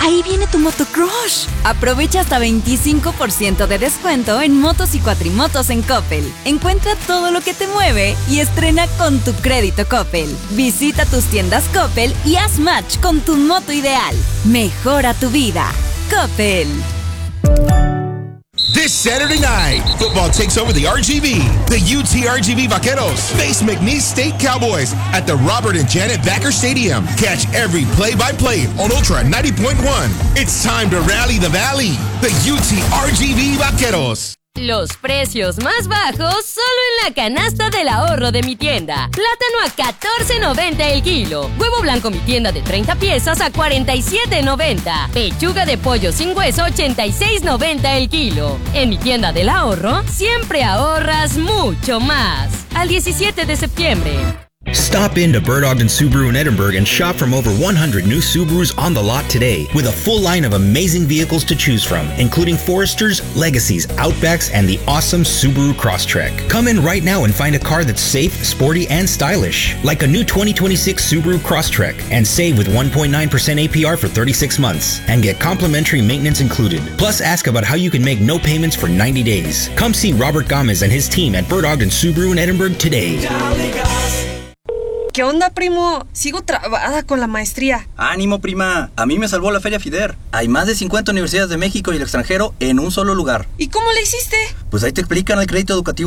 Ahí viene tu motocrush. Aprovecha hasta 25% de descuento en motos y cuatrimotos en Coppel. Encuentra todo lo que te mueve y estrena con tu crédito Coppel. Visita tus tiendas Coppel y haz match con tu moto ideal. Mejora tu vida. Coppel. This Saturday night, football takes over the RGV. The UT RGV Vaqueros face McNeese State Cowboys at the Robert and Janet Backer Stadium. Catch every play-by-play on Ultra 90.1. It's time to rally the valley. The UT RGV Vaqueros. Los precios más bajos solo en la canasta del ahorro de mi tienda. Plátano a $14.90 el kilo. Huevo blanco mi tienda de 30 piezas a $47.90. Pechuga de pollo sin hueso $86.90 el kilo. En mi tienda del ahorro siempre ahorras mucho más. Al 17 de septiembre. Stop into Bird Ogden Subaru in Edinburgh and shop from over 100 new Subarus on the lot today with a full line of amazing vehicles to choose from, including Foresters, Legacies, Outbacks, and the awesome Subaru Crosstrek. Come in right now and find a car that's safe, sporty, and stylish, like a new 2026 Subaru Crosstrek, and save with 1.9% APR for 36 months, and get complimentary maintenance included. Plus, ask about how you can make no payments for 90 days. Come see Robert Gomez and his team at Bird Ogden Subaru in Edinburgh today. ¿Qué onda, primo? Sigo trabada con la maestría. ¡Ánimo, prima! A mí me salvó la Feria FIDER. Hay más de 50 universidades de México y el extranjero en un solo lugar. ¿Y cómo le hiciste? Pues ahí te explican el crédito educativo